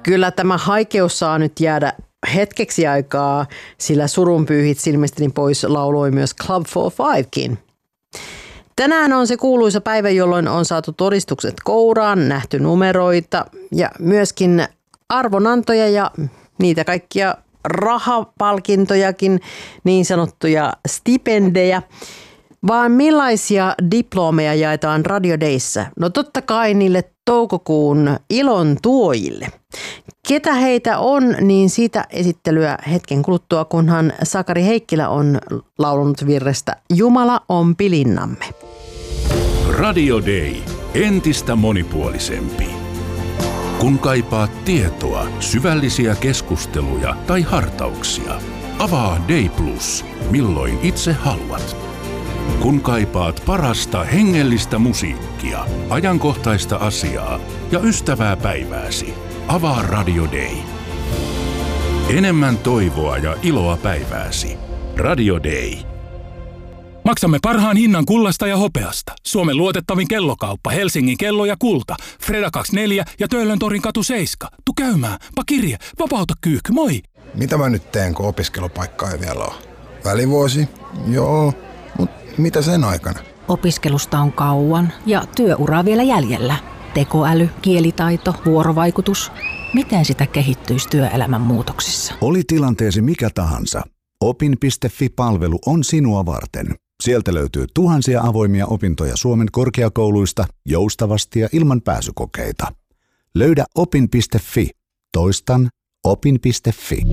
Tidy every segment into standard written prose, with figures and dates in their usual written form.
Kyllä tämä haikeus saa nyt jäädä hetkeksi aikaa, sillä surunpyyhit silmistäni pois lauloi myös Club 45kin. Tänään on se kuuluisa päivä, jolloin on saatu todistukset kouraan, nähty numeroita ja myöskin arvonantoja ja niitä kaikkia rahapalkintojakin, niin sanottuja stipendejä. Vaan millaisia diplomeja jaetaan Radio Dayssä? No totta kai niille toukokuun ilon tuojille. Ketä heitä on, niin siitä esittelyä hetken kuluttua, kunhan Sakari Heikkilä on laulunut virrestä Jumala on pilinnamme. Radio Day. Entistä monipuolisempi. Kun kaipaat tietoa, syvällisiä keskusteluja tai hartauksia, avaa Day Plus, milloin itse haluat. Kun kaipaat parasta hengellistä musiikkia, ajankohtaista asiaa ja ystävää päivääsi, avaa Radio Day. Enemmän toivoa ja iloa päivääsi. Radio Day. Maksamme parhaan hinnan kullasta ja hopeasta. Suomen luotettavin kellokauppa, Helsingin kello ja kulta. Freda 24 ja Töölöntorin katu 7. Tu käymään, pa kirje, vapauta kyykky, moi! Mitä mä nyt teen, kun opiskelupaikkaa ei vielä ole? Välivuosi? Joo, mutta mitä sen aikana? Opiskelusta on kauan ja työuraa vielä jäljellä. Tekoäly, kielitaito, vuorovaikutus. Miten sitä kehittyisi työelämän muutoksissa? Oli tilanteesi mikä tahansa. Opin.fi-palvelu on sinua varten. Sieltä löytyy tuhansia avoimia opintoja Suomen korkeakouluista joustavasti ja ilman pääsykokeita. Löydä opin.fi. Toistan opin.fi.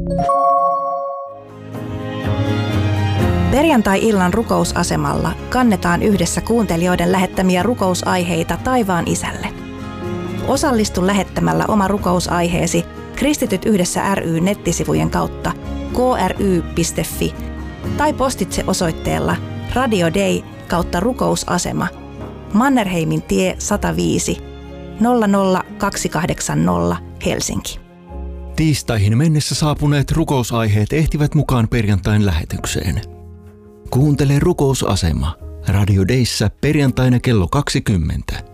Perjantai-illan rukousasemalla kannetaan yhdessä kuuntelijoiden lähettämiä rukousaiheita taivaan isälle. Osallistu lähettämällä oma rukousaiheesi Kristityt yhdessä ry nettisivujen kautta kry.fi tai postitse osoitteella Radio Day /rukousasema Mannerheimin tie 105 00280 Helsinki. Tiistaihin mennessä saapuneet rukousaiheet ehtivät mukaan perjantain lähetykseen. Kuuntele rukousasema Radio Dayssä perjantaina kello 20